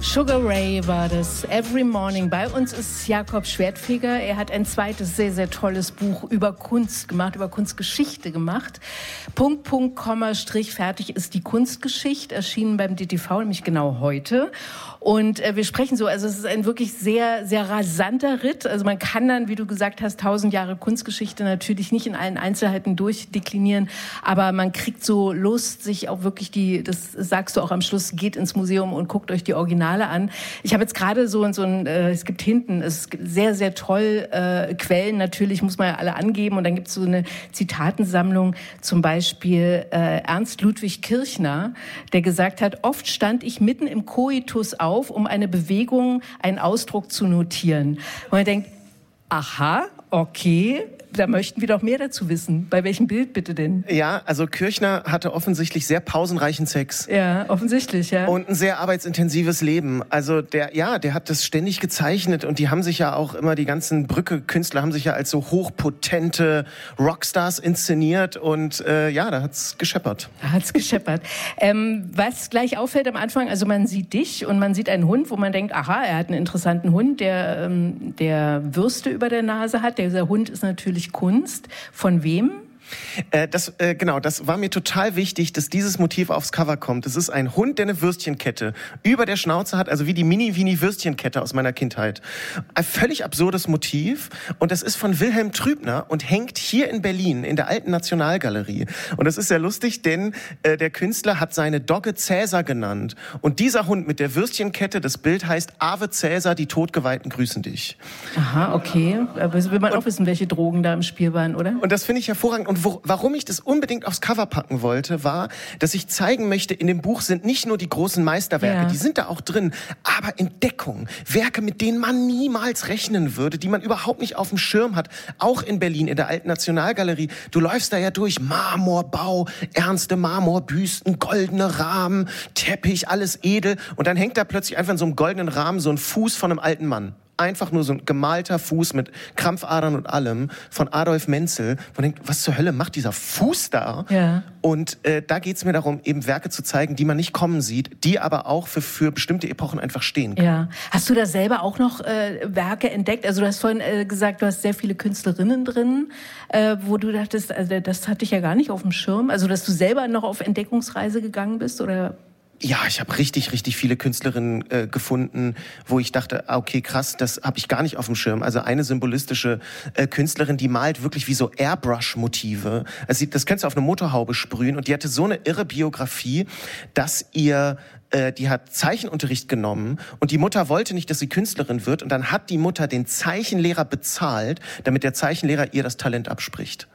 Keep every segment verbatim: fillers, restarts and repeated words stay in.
Sugar Ray war das. Every Morning. Bei uns ist Jakob Schwertfeger. Er hat ein zweites sehr, sehr tolles Buch über Kunst gemacht, über Kunstgeschichte gemacht. Punkt, Punkt, Komma, Strich, fertig ist die Kunstgeschichte. Erschienen beim D T V, nämlich genau heute. Und äh, wir sprechen so, also es ist ein wirklich sehr, sehr rasanter Ritt. Also man kann dann, wie du gesagt hast, tausend Jahre Kunstgeschichte natürlich nicht in allen Einzelheiten durchdeklinieren, aber man kriegt so Lust, sich auch wirklich die, das sagst du auch am Schluss, geht ins Museum und guckt euch die Originale an. Ich habe jetzt gerade so, so ein, äh, es gibt hinten, es gibt sehr, sehr toll äh, Quellen, natürlich muss man ja alle angeben und dann gibt es so eine Zitatensammlung, zum Beispiel äh, Ernst Ludwig Kirchner, der gesagt hat, oft stand ich mitten im Koitus auf, um eine Bewegung, einen Ausdruck zu notieren. Und man denkt, aha, okay, da möchten wir doch mehr dazu wissen. Bei welchem Bild bitte denn? Ja, also Kirchner hatte offensichtlich sehr pausenreichen Sex. Ja, offensichtlich, ja. Und ein sehr arbeitsintensives Leben. Also der, ja, der hat das ständig gezeichnet und die haben sich ja auch immer, die ganzen Brücke-Künstler haben sich ja als so hochpotente Rockstars inszeniert und äh, ja, da hat's gescheppert. Da hat's gescheppert. Ähm, was gleich auffällt am Anfang, also man sieht dich und man sieht einen Hund, wo man denkt, aha, er hat einen interessanten Hund, der, ähm, der Würste über der Nase hat. Dieser Hund ist natürlich Kunst. Von wem? Äh, das, äh, genau, das war mir total wichtig, dass dieses Motiv aufs Cover kommt. Es ist ein Hund, der eine Würstchenkette über der Schnauze hat, also wie die Mini-Wini-Würstchenkette aus meiner Kindheit. Ein völlig absurdes Motiv und das ist von Wilhelm Trübner und hängt hier in Berlin in der Alten Nationalgalerie. Und das ist sehr lustig, denn äh, der Künstler hat seine Dogge Cäsar genannt. Und dieser Hund mit der Würstchenkette, das Bild heißt Ave Cäsar, die Todgeweihten grüßen dich. Aha, okay. Aber will man und, auch wissen, welche Drogen da im Spiel waren, oder? Und das finde ich hervorragend. Und Wo, warum ich das unbedingt aufs Cover packen wollte, war, dass ich zeigen möchte, in dem Buch sind nicht nur die großen Meisterwerke, ja. Die sind da auch drin, aber Entdeckungen, Werke, mit denen man niemals rechnen würde, die man überhaupt nicht auf dem Schirm hat, auch in Berlin, in der Alten Nationalgalerie. Du läufst da ja durch, Marmorbau, ernste Marmorbüsten, goldene Rahmen, Teppich, alles edel und dann hängt da plötzlich einfach in so einem goldenen Rahmen so ein Fuß von einem alten Mann. Einfach nur so ein gemalter Fuß mit Krampfadern und allem von Adolf Menzel. Man denkt, was zur Hölle macht dieser Fuß da? Ja. Und äh, da geht's mir darum, eben Werke zu zeigen, die man nicht kommen sieht, die aber auch für, für bestimmte Epochen einfach stehen können. Ja. Hast du da selber auch noch äh, Werke entdeckt? Also du hast vorhin äh, gesagt, du hast sehr viele Künstlerinnen drin, äh, wo du dachtest, also das hatte ich ja gar nicht auf dem Schirm. Also dass du selber noch auf Entdeckungsreise gegangen bist, oder? Ja, ich habe richtig, richtig viele Künstlerinnen äh, gefunden, wo ich dachte, okay, krass, das habe ich gar nicht auf dem Schirm. Also eine symbolistische äh, Künstlerin, die malt wirklich wie so Airbrush-Motive. Also das kannst du auf eine Motorhaube sprühen und die hatte so eine irre Biografie, dass ihr äh, die hat Zeichenunterricht genommen und die Mutter wollte nicht, dass sie Künstlerin wird und dann hat die Mutter den Zeichenlehrer bezahlt, damit der Zeichenlehrer ihr das Talent abspricht.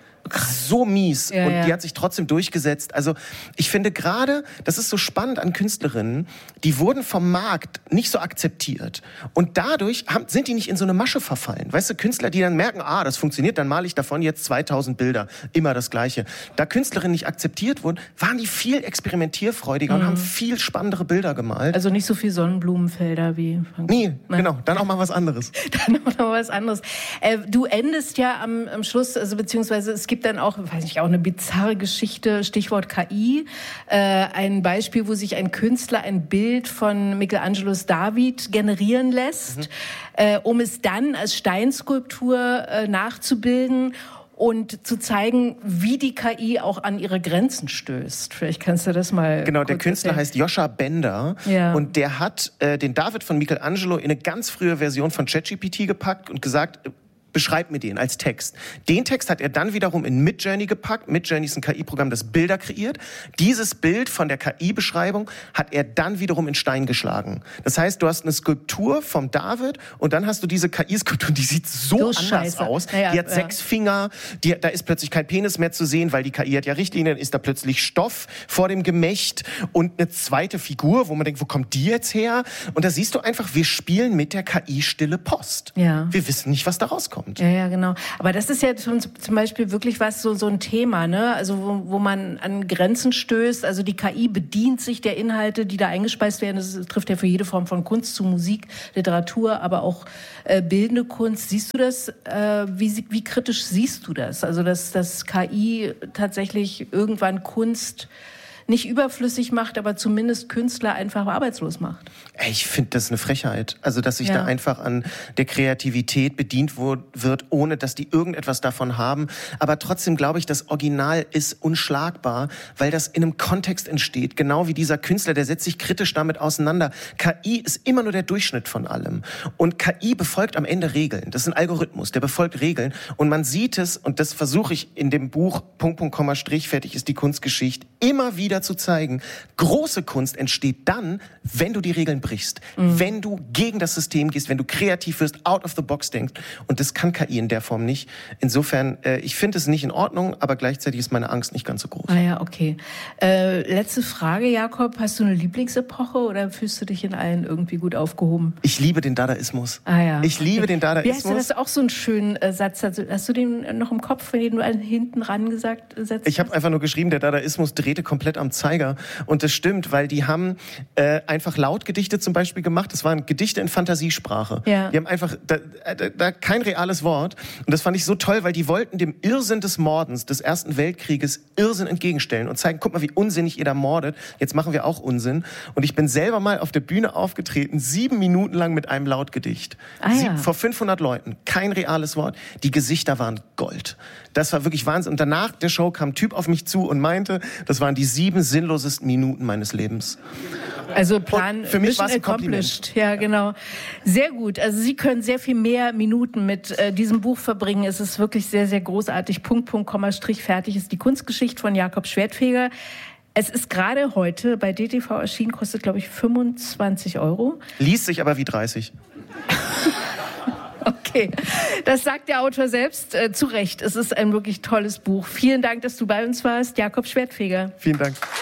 So mies. Ja, und ja. die hat sich trotzdem durchgesetzt. Also ich finde gerade, das ist so spannend an Künstlerinnen, die wurden vom Markt nicht so akzeptiert. Und dadurch haben, sind die nicht in so eine Masche verfallen. Weißt du, Künstler, die dann merken, ah, das funktioniert, dann male ich davon jetzt zweitausend Bilder. Immer das Gleiche. Da Künstlerinnen nicht akzeptiert wurden, waren die viel experimentierfreudiger mhm. und haben viel spannendere Bilder gemalt. Also nicht so viel Sonnenblumenfelder wie... Nee, Nein. genau. Dann auch mal was anderes. Dann auch mal was anderes. Äh, du endest ja am, am Schluss, also beziehungsweise es gibt dann auch, weiß ich auch, eine bizarre Geschichte, Stichwort K I. Äh, ein Beispiel, wo sich ein Künstler ein Bild von Michelangelos David generieren lässt, mhm. äh, um es dann als Steinskulptur äh, nachzubilden und zu zeigen, wie die K I auch an ihre Grenzen stößt. Vielleicht kannst du das mal... Genau, der Künstler erzählen. heißt Joscha Bender ja. und der hat äh, den David von Michelangelo in eine ganz frühe Version von ChatGPT gepackt und gesagt... Beschreib mir den als Text. Den Text hat er dann wiederum in Midjourney gepackt. Midjourney ist ein K I-Programm, das Bilder kreiert. Dieses Bild von der K I-Beschreibung hat er dann wiederum in Stein geschlagen. Das heißt, du hast eine Skulptur vom David und dann hast du diese K I-Skulptur, die sieht so, so anders Scheiße. aus. Ja, die hat ja. sechs Finger, die, da ist plötzlich kein Penis mehr zu sehen, weil die K I hat ja Richtlinien, ist da plötzlich Stoff vor dem Gemächt und eine zweite Figur, wo man denkt, wo kommt die jetzt her? Und da siehst du einfach, wir spielen mit der K I stille Post. Ja. Wir wissen nicht, was da rauskommt. Ja, ja, genau. Aber das ist ja schon zum Beispiel wirklich was, so, so ein Thema, ne? Also, wo, wo man an Grenzen stößt. Also, die K I bedient sich der Inhalte, die da eingespeist werden. Das trifft ja für jede Form von Kunst, zu Musik, Literatur, aber auch äh, bildende Kunst. Siehst du das? Äh, wie, wie kritisch siehst du das? Also, dass, dass K I tatsächlich irgendwann Kunst nicht überflüssig macht, aber zumindest Künstler einfach arbeitslos macht. Ich finde das eine Frechheit. Also, dass sich ja. da einfach an der Kreativität bedient wird, ohne dass die irgendetwas davon haben. Aber trotzdem glaube ich, das Original ist unschlagbar, weil das in einem Kontext entsteht. Genau wie dieser Künstler, der setzt sich kritisch damit auseinander. K I ist immer nur der Durchschnitt von allem. Und K I befolgt am Ende Regeln. Das ist ein Algorithmus, der befolgt Regeln. Und man sieht es, und das versuche ich in dem Buch Punkt, Punkt, Komma, Strich, fertig ist die Kunstgeschichte, immer wieder zu zeigen. Große Kunst entsteht dann, wenn du die Regeln brichst. Mhm. Wenn du gegen das System gehst, wenn du kreativ wirst, out of the box denkst. Und das kann K I in der Form nicht. Insofern, äh, ich finde es nicht in Ordnung, aber gleichzeitig ist meine Angst nicht ganz so groß. Ah ja, okay. Äh, letzte Frage, Jakob. Hast du eine Lieblingsepoche oder fühlst du dich in allen irgendwie gut aufgehoben? Ich liebe den Dadaismus. Ah ja. Ich liebe okay. den Dadaismus. Wie heißt du, das ist auch so ein schöner äh, Satz. Also, hast du den noch im Kopf, den du hinten ran gesagt hast? Ich habe einfach nur geschrieben, der Dadaismus drehte komplett am Zeiger. Und das stimmt, weil die haben äh, einfach Lautgedichte zum Beispiel gemacht. Das waren Gedichte in Fantasiesprache. Ja. Die haben einfach da, da, da kein reales Wort. Und das fand ich so toll, weil die wollten dem Irrsinn des Mordens des Ersten Weltkrieges Irrsinn entgegenstellen und zeigen, guck mal, wie unsinnig ihr da mordet. Jetzt machen wir auch Unsinn. Und ich bin selber mal auf der Bühne aufgetreten, sieben Minuten lang mit einem Lautgedicht. Ah, Sieb, ja. Vor fünfhundert Leuten. Kein reales Wort. Die Gesichter waren Gold. Das war wirklich Wahnsinn. Und danach der Show kam ein Typ auf mich zu und meinte, das waren die sieben sinnlosesten Minuten meines Lebens. Also Plan und für mich war es ein Kompliment. Ja, genau. Sehr gut. Also Sie können sehr viel mehr Minuten mit äh, diesem Buch verbringen. Es ist wirklich sehr, sehr großartig. Punkt, Punkt, Komma, Strich, fertig ist die Kunstgeschichte von Jakob Schwertfeger. Es ist gerade heute bei D T V erschienen, kostet, glaube ich, fünfundzwanzig Euro. Liest sich aber wie dreißig. Okay, das sagt der Autor selbst äh, zu Recht. Es ist ein wirklich tolles Buch. Vielen Dank, dass du bei uns warst, Jakob Schwertfeger. Vielen Dank.